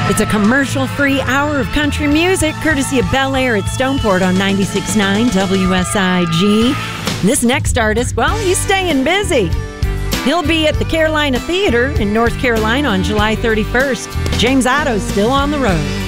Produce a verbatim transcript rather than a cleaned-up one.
It's a commercial-free hour of country music, courtesy of Bel Air at Stoneport on ninety-six point nine W S I G. And this next artist, well, he's staying busy. He'll be at the Carolina Theater in North Carolina on July thirty-first. James Otto's still on the road.